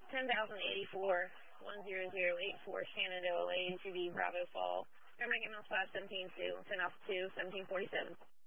10,084, 10084, Shenandoah Lane, 2D, Bravo Fall. American Mouse 517 Sioux, 10 Alpha 2, 1747.